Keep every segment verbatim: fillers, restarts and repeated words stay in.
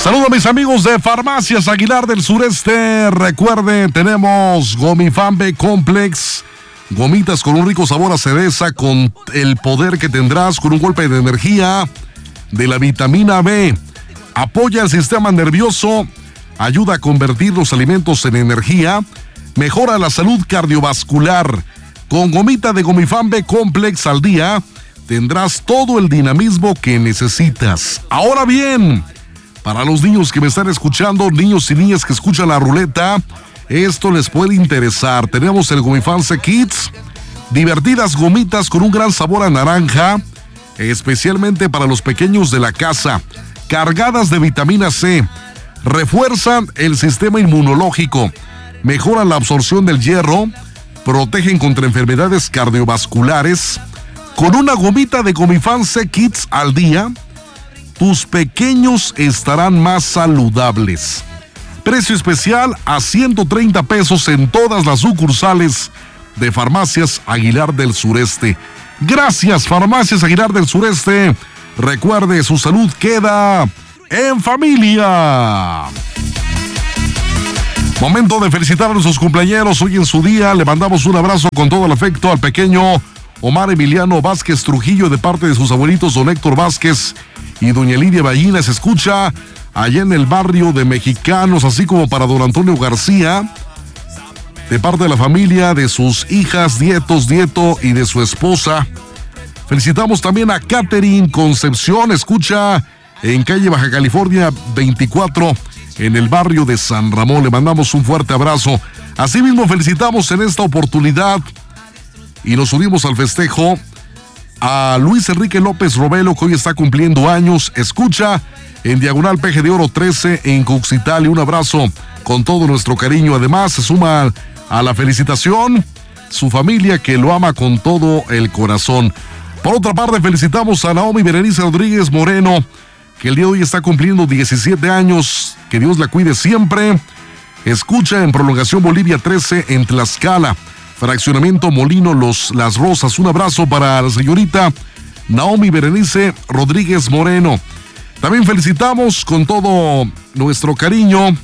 Saludos a mis amigos de Farmacias Aguilar del Sureste. Recuerden, tenemos Gomifam B Complex. Gomitas con un rico sabor a cereza, con el poder que tendrás con un golpe de energía de la vitamina B. Apoya el sistema nervioso, ayuda a convertir los alimentos en energía, mejora la salud cardiovascular. Con gomita de Gomifam B Complex al día, tendrás todo el dinamismo que necesitas. Ahora bien, para los niños que me están escuchando, niños y niñas que escuchan la ruleta, esto les puede interesar. Tenemos el Gomifam C Kids, divertidas gomitas con un gran sabor a naranja, especialmente para los pequeños de la casa, cargadas de vitamina C, refuerzan el sistema inmunológico, mejoran la absorción del hierro, protegen contra enfermedades cardiovasculares. Con una gomita de Gomifam C Kids al día, tus pequeños estarán más saludables. Precio especial a ciento treinta pesos en todas las sucursales de Farmacias Aguilar del Sureste. Gracias, Farmacias Aguilar del Sureste. Recuerde, su salud queda en familia. Momento de felicitar a nuestros cumpleañeros hoy en su día. Le mandamos un abrazo con todo el afecto al pequeño Omar Emiliano Vázquez Trujillo, de parte de sus abuelitos don Héctor Vázquez y doña Lidia Ballina. Se escucha allá en el barrio de Mexicanos, así como para don Antonio García, de parte de la familia, de sus hijas, nietos, nieto y de su esposa. Felicitamos también a Catherine Concepción, escucha en calle Baja California veinticuatro, en el barrio de San Ramón. Le mandamos un fuerte abrazo. Asimismo, felicitamos en esta oportunidad y nos unimos al festejo a Luis Enrique López Robelo, que hoy está cumpliendo años. Escucha en Diagonal Peje de Oro trece en Cuxitali. Un abrazo con todo nuestro cariño. Además, se suma a la felicitación su familia, que lo ama con todo el corazón. Por otra parte, felicitamos a Naomi Berenice Rodríguez Moreno, que el día de hoy está cumpliendo diecisiete años. Que Dios la cuide siempre. Escucha en Prolongación Bolivia trece en Tlaxcala, Fraccionamiento Molino Los Las Rosas. Un abrazo para la señorita Naomi Berenice Rodríguez Moreno. También felicitamos con todo nuestro cariño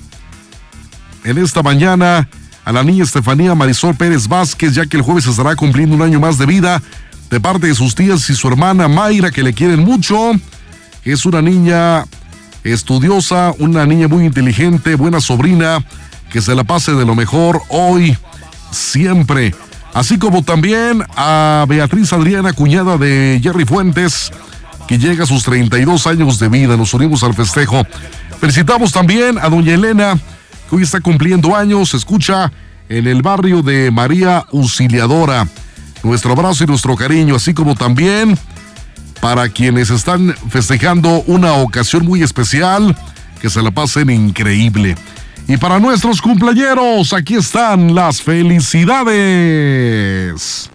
en esta mañana a la niña Estefanía Marisol Pérez Vázquez, ya que el jueves estará cumpliendo un año más de vida, de parte de sus tías y su hermana Mayra, que le quieren mucho. Es una niña estudiosa, una niña muy inteligente, buena sobrina, que se la pase de lo mejor hoy, siempre. Así como también a Beatriz Adriana, cuñada de Jerry Fuentes, que llega a sus treinta y dos años de vida. Nos unimos al festejo. Felicitamos también a doña Elena, que hoy está cumpliendo años. Escucha en el barrio de María Auxiliadora. Nuestro abrazo y nuestro cariño, así como también para quienes están festejando una ocasión muy especial, que se la pasen increíble. Y para nuestros cumpleañeros, aquí están las felicidades.